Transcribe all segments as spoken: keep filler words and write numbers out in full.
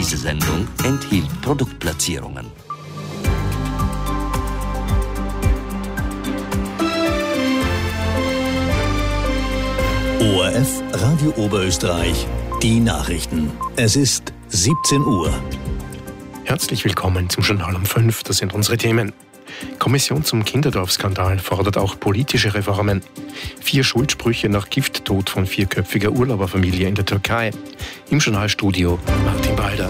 Diese Sendung enthielt Produktplatzierungen. O R F Radio Oberösterreich, die Nachrichten. Es ist siebzehn Uhr. Herzlich willkommen zum Journal um fünf. Das sind unsere Themen. Kommission zum Kinderdorf-Skandal fordert auch politische Reformen. Vier Schuldsprüche nach Gifttod von vierköpfiger Urlauberfamilie in der Türkei. Im Journalstudio Martin Balder.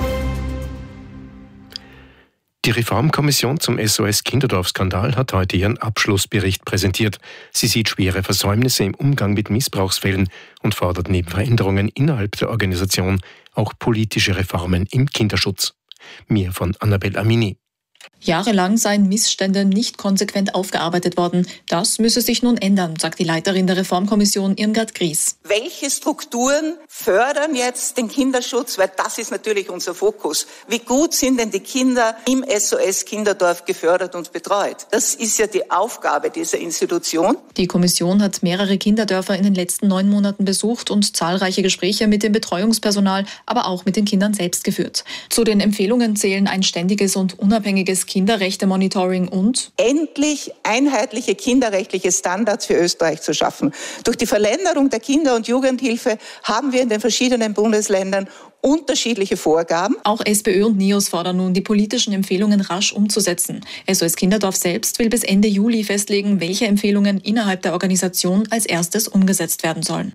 Die Reformkommission zum S O S-Kinderdorf-Skandal hat heute ihren Abschlussbericht präsentiert. Sie sieht schwere Versäumnisse im Umgang mit Missbrauchsfällen und fordert neben Veränderungen innerhalb der Organisation auch politische Reformen im Kinderschutz. Mehr von Annabel Amini. Jahrelang seien Missstände nicht konsequent aufgearbeitet worden. Das müsse sich nun ändern, sagt die Leiterin der Reformkommission Irmgard Gries. Welche Strukturen fördern jetzt den Kinderschutz? Weil das ist natürlich unser Fokus. Wie gut sind denn die Kinder im S O S Kinderdorf gefördert und betreut? Das ist ja die Aufgabe dieser Institution. Die Kommission hat mehrere Kinderdörfer in den letzten neun Monaten besucht und zahlreiche Gespräche mit dem Betreuungspersonal, aber auch mit den Kindern selbst geführt. Zu den Empfehlungen zählen ein ständiges und unabhängiges Kinderrechte-Monitoring und endlich einheitliche kinderrechtliche Standards für Österreich zu schaffen. Durch die Verländerung der Kinder- und Jugendhilfe haben wir in den verschiedenen Bundesländern unterschiedliche Vorgaben. Auch SPÖ und NIOS fordern nun, die politischen Empfehlungen rasch umzusetzen. S O S Kinderdorf selbst will bis Ende Juli festlegen, welche Empfehlungen innerhalb der Organisation als erstes umgesetzt werden sollen.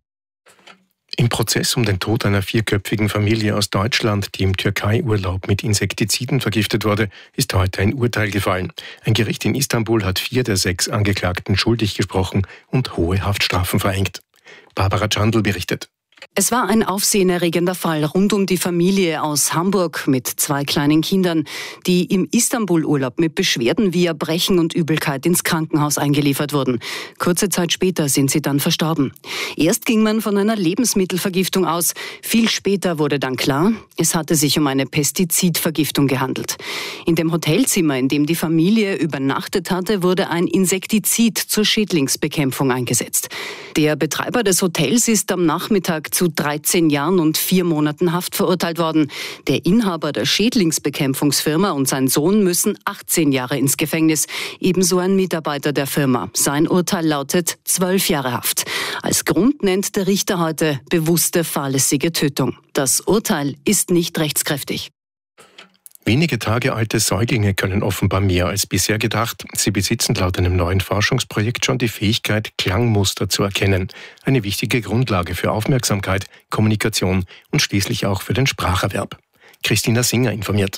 Im Prozess um den Tod einer vierköpfigen Familie aus Deutschland, die im Türkei-Urlaub mit Insektiziden vergiftet wurde, ist heute ein Urteil gefallen. Ein Gericht in Istanbul hat vier der sechs Angeklagten schuldig gesprochen und hohe Haftstrafen verhängt. Barbara Chandl berichtet. Es war ein aufsehenerregender Fall rund um die Familie aus Hamburg mit zwei kleinen Kindern, die im Istanbul-Urlaub mit Beschwerden wie Erbrechen und Übelkeit ins Krankenhaus eingeliefert wurden. Kurze Zeit später sind sie dann verstorben. Erst ging man von einer Lebensmittelvergiftung aus. Viel später wurde dann klar, es hatte sich um eine Pestizidvergiftung gehandelt. In dem Hotelzimmer, in dem die Familie übernachtet hatte, wurde ein Insektizid zur Schädlingsbekämpfung eingesetzt. Der Betreiber des Hotels ist am Nachmittag zu dreizehn Jahren und vier Monaten Haft verurteilt worden. Der Inhaber der Schädlingsbekämpfungsfirma und sein Sohn müssen achtzehn Jahre ins Gefängnis. Ebenso ein Mitarbeiter der Firma. Sein Urteil lautet zwölf Jahre Haft. Als Grund nennt der Richter heute bewusste fahrlässige Tötung. Das Urteil ist nicht rechtskräftig. Wenige Tage alte Säuglinge können offenbar mehr als bisher gedacht. Sie besitzen laut einem neuen Forschungsprojekt schon die Fähigkeit, Klangmuster zu erkennen. Eine wichtige Grundlage für Aufmerksamkeit, Kommunikation und schließlich auch für den Spracherwerb. Christina Singer informiert.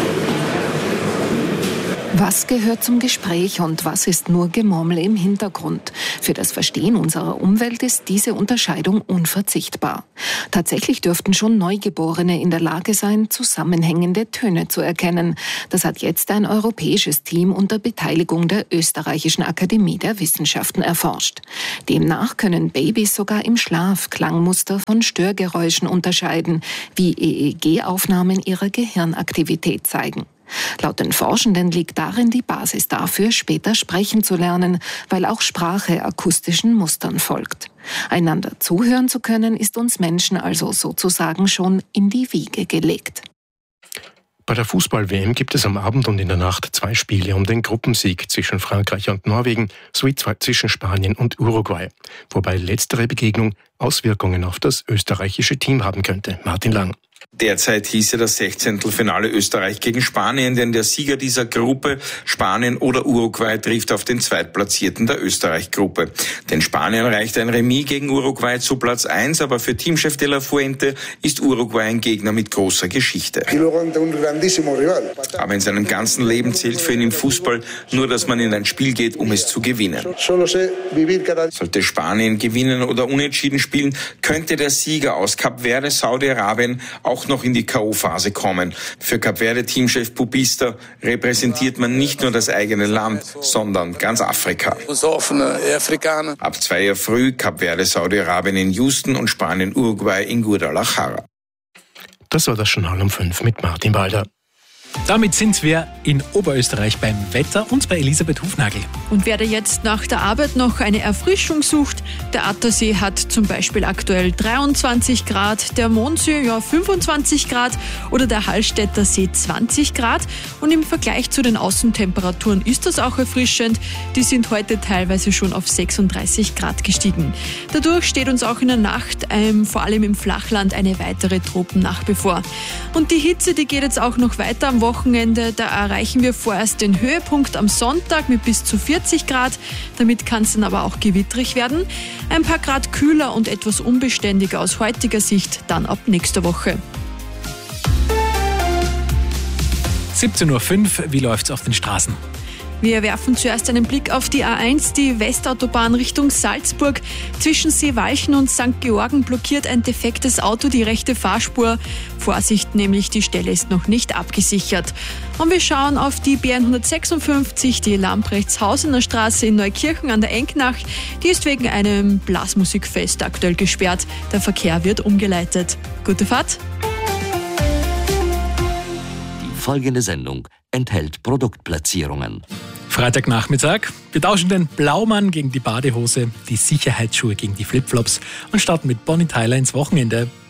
Was gehört zum Gespräch und was ist nur Gemurmel im Hintergrund? Für das Verstehen unserer Umwelt ist diese Unterscheidung unverzichtbar. Tatsächlich dürften schon Neugeborene in der Lage sein, zusammenhängende Töne zu erkennen. Das hat jetzt ein europäisches Team unter Beteiligung der Österreichischen Akademie der Wissenschaften erforscht. Demnach können Babys sogar im Schlaf Klangmuster von Störgeräuschen unterscheiden, wie E E G-Aufnahmen ihrer Gehirnaktivität zeigen. Laut den Forschenden liegt darin die Basis dafür, später sprechen zu lernen, weil auch Sprache akustischen Mustern folgt. Einander zuhören zu können, ist uns Menschen also sozusagen schon in die Wiege gelegt. Bei der Fußball-W M gibt es am Abend und in der Nacht zwei Spiele um den Gruppensieg zwischen Frankreich und Norwegen sowie zwei zwischen Spanien und Uruguay, wobei letztere Begegnung Auswirkungen auf das österreichische Team haben könnte. Martin Lang. Derzeit hieße das Sechzehntelfinale Österreich gegen Spanien, denn der Sieger dieser Gruppe, Spanien oder Uruguay, trifft auf den Zweitplatzierten der Österreich-Gruppe. Denn Spanien reicht ein Remis gegen Uruguay zu Platz eins, aber für Teamchef De La Fuente ist Uruguay ein Gegner mit großer Geschichte. Aber in seinem ganzen Leben zählt für ihn im Fußball nur, dass man in ein Spiel geht, um es zu gewinnen. Sollte Spanien gewinnen oder unentschieden spielen, könnte der Sieger aus Kap Verde, Saudi-Arabien, auch noch in die K O-Phase kommen. Für Kap Verde-Teamchef Pupista repräsentiert man nicht nur das eigene Land, sondern ganz Afrika. Ab zwei Uhr früh Kap Verde, Saudi-Arabien in Houston und Spanien, Uruguay in Guadalajara. Das war das Journal um fünf mit Martin Balder. Damit sind wir in Oberösterreich beim Wetter und bei Elisabeth Hufnagel. Und wer da jetzt nach der Arbeit noch eine Erfrischung sucht, Der Attersee hat zum Beispiel aktuell dreiundzwanzig Grad, der Mondsee ja fünfundzwanzig Grad oder der Hallstätter See zwanzig Grad. Und im Vergleich zu den Außentemperaturen ist das auch erfrischend. Die sind heute teilweise schon auf sechsunddreißig Grad gestiegen. Dadurch steht uns auch in der Nacht, ähm, vor allem im Flachland, eine weitere Tropennacht bevor. Und die Hitze, die geht jetzt auch noch weiter am Wochenende. Da erreichen wir vorerst den Höhepunkt am Sonntag mit bis zu vierzig Grad. Damit kann es dann aber auch gewittrig werden. Ein paar Grad kühler und etwas unbeständiger aus heutiger Sicht dann ab nächster Woche. siebzehn Uhr fünf, wie läuft's auf den Straßen? Wir werfen zuerst einen Blick auf die A eins, die Westautobahn Richtung Salzburg. Zwischen Seewalchen und Sankt Georgen blockiert ein defektes Auto die rechte Fahrspur. Vorsicht, nämlich die Stelle ist noch nicht abgesichert. Und wir schauen auf die B hundertsechsundfünfzig, die Lamprechtshausener Straße in Neukirchen an der Enknach. Die ist wegen einem Blasmusikfest aktuell gesperrt. Der Verkehr wird umgeleitet. Gute Fahrt! Die folgende Sendung enthält Produktplatzierungen. Freitagnachmittag. Wir tauschen den Blaumann gegen die Badehose, die Sicherheitsschuhe gegen die Flipflops und starten mit Bonnie Tyler ins Wochenende.